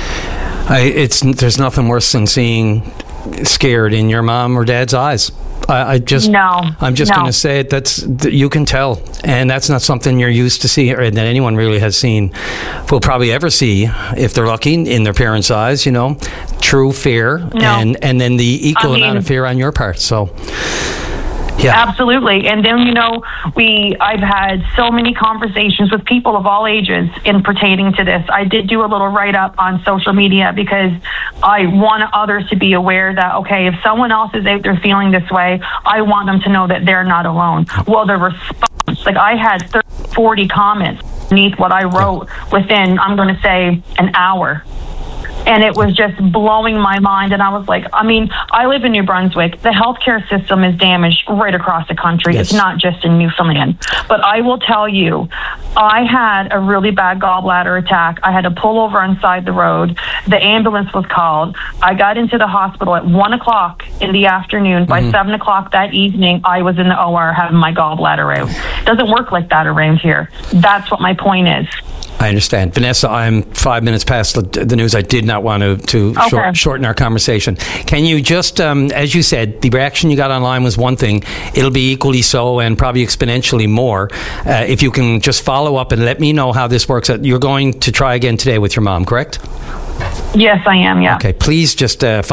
There's nothing worse than seeing scared in your mom or dad's eyes. I'm just going to say it. You can tell, and that's not something you're used to see, or that anyone really has seen, will probably ever see if they're lucky in their parents' eyes. True fear, and then the equal amount of fear on your part. So. Yeah. Absolutely. And then, I've had so many conversations with people of all ages in pertaining to this. I did do a little write-up on social media because I want others to be aware that, okay, if someone else is out there feeling this way, I want them to know that they're not alone. Well, the response, I had 40 comments beneath what I wrote within, I'm going to say, an hour. And it was just blowing my mind. And I was like, I mean, I live in New Brunswick. The healthcare system is damaged right across the country. Yes. It's not just in Newfoundland. But I will tell you, I had a really bad gallbladder attack. I had to pull over on side the road. The ambulance was called. I got into the hospital at 1 o'clock in the afternoon. By 7 o'clock that evening, I was in the OR having my gallbladder out. It doesn't work like that around here. That's what my point is. I understand. Vanessa, I'm 5 minutes past the news. I did not want to shorten our conversation. Can you just, as you said, the reaction you got online was one thing. It'll be equally so and probably exponentially more. If you can just follow up and let me know how this works. You're going to try again today with your mom, correct? Yes, I am, yeah. Okay, please just